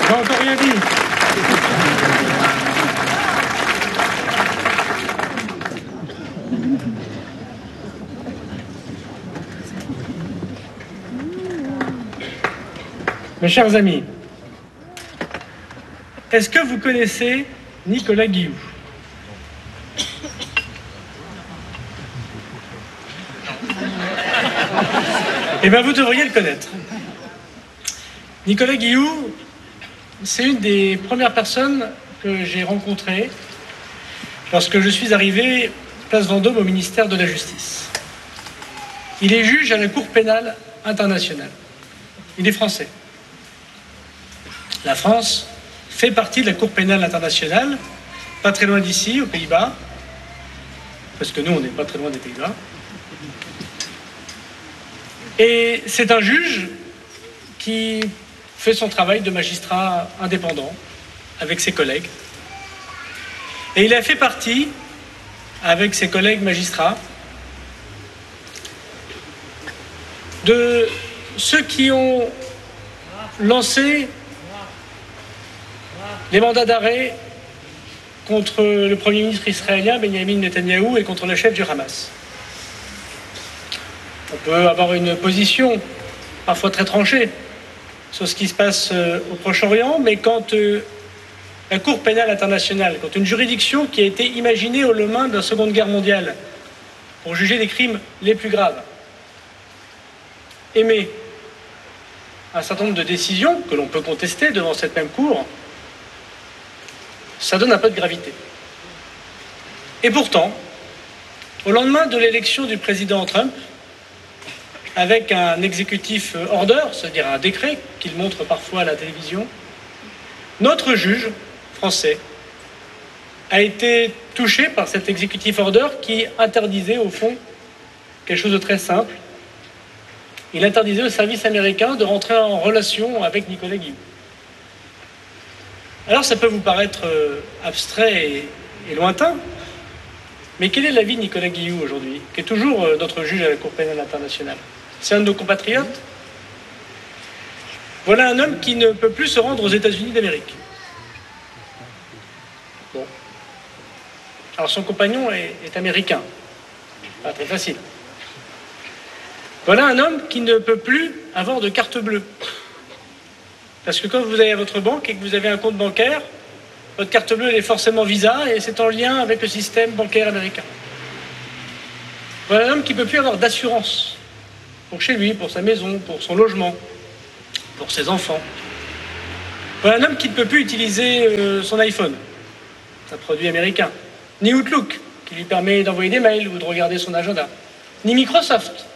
J'ai encore rien dit. Mes chers amis, est-ce que vous connaissez Nicolas Guilloux? Eh bien, vous devriez le connaître. Nicolas Guilloux, c'est une des premières personnes que j'ai rencontrées lorsque je suis arrivé place Vendôme au ministère de la Justice. Il est juge à la Cour pénale internationale. Il est français. La France fait partie de la Cour pénale internationale, pas très loin d'ici, aux Pays-Bas, parce que nous, on n'est pas très loin des Pays-Bas. Et c'est un juge qui fait son travail de magistrat indépendant avec ses collègues. Et il a fait partie, avec ses collègues magistrats, de ceux qui ont lancé les mandats d'arrêt contre le Premier ministre israélien Benjamin Netanyahou et contre le chef du Hamas. On peut avoir une position parfois très tranchée sur ce qui se passe au Proche-Orient, mais quand la Cour pénale internationale, quand une juridiction qui a été imaginée au lendemain de la Seconde Guerre mondiale pour juger les crimes les plus graves, émet un certain nombre de décisions que l'on peut contester devant cette même Cour, ça donne un peu de gravité. Et pourtant, au lendemain de l'élection du président Trump, avec un exécutif order, c'est-à-dire un décret qu'il montre parfois à la télévision, notre juge français a été touché par cet exécutif order qui interdisait au fond quelque chose de très simple. Il interdisait au service américain de rentrer en relation avec Nicolas Guilloux. Alors ça peut vous paraître abstrait et lointain, mais quel est l'avis de Nicolas Guilloux aujourd'hui, qui est toujours notre juge à la Cour pénale internationale? C'est un de nos compatriotes. Voilà un homme qui ne peut plus se rendre aux États-Unis d'Amérique. Bon. Alors son compagnon est américain. Pas très facile. Voilà un homme qui ne peut plus avoir de carte bleue. Parce que quand vous allez à votre banque et que vous avez un compte bancaire, votre carte bleue elle est forcément Visa et c'est en lien avec le système bancaire américain. Voilà un homme qui ne peut plus avoir d'assurance pour chez lui, pour sa maison, pour son logement, pour ses enfants. Voilà un homme qui ne peut plus utiliser son iPhone, c'est un produit américain, ni Outlook, qui lui permet d'envoyer des mails ou de regarder son agenda, ni Microsoft,